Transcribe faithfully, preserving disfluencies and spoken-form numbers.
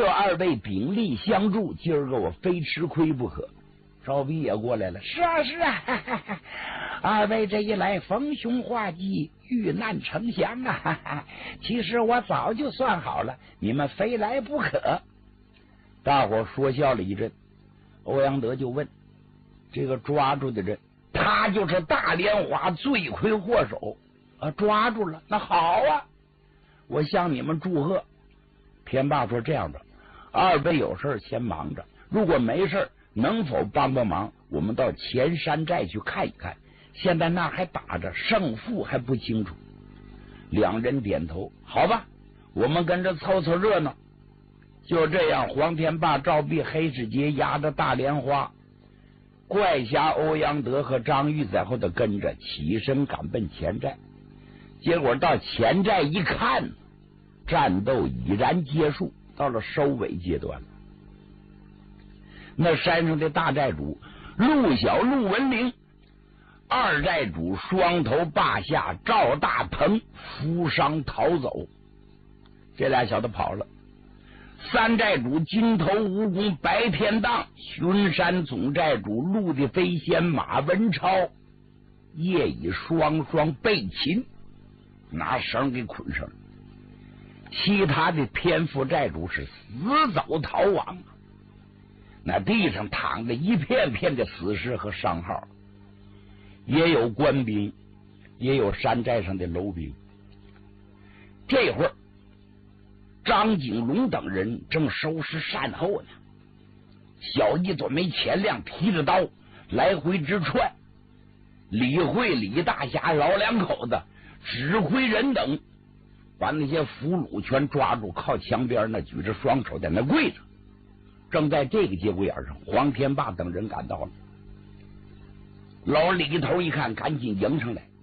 要二位鼎力相助，今儿个我非吃亏不可。赵弼也过来了，是啊是啊，哈哈哈，二位这一来，逢凶化吉，遇难成祥啊！哈哈，其实我早就算好了，你们非来不可。大伙说笑了一阵，欧阳德就问：这个抓住的人，他就是大莲花罪魁祸首啊！抓住了，那好啊，我向你们祝贺。天霸说：这样的，二位有事先忙着，如果没事能否帮帮忙？我们到前山寨去看一看，现在那还打着，胜负还不清楚。两人点头，好吧，我们跟着凑凑热闹。就这样，黄天霸、赵弼、黑世杰压着大莲花，怪侠欧阳德和张玉在后头跟着，起身赶奔前寨。结果到前寨一看，战斗已然结束，到了收尾阶段了。那山上的大寨主陆小、陆文玲，二寨主双头霸下赵大鹏负伤逃走，这俩小子跑了。三寨主金头蜈蚣白天荡，巡山总寨主陆地飞仙马文超夜已双双被擒，拿绳给捆上了。其他的天父寨主是死走逃亡，那地上躺着一片片的死尸和伤号，也有官兵，也有山寨上的楼兵。这会儿张景龙等人正收拾善后呢，小一朵没钱亮提着刀来回直窜。李慧、李大侠老两口子指挥人等把那些俘虏全抓住，靠墙边那举着双手在那跪着。正在这个节骨眼上，黄天霸等人赶到了。老李头一看，赶紧迎上来，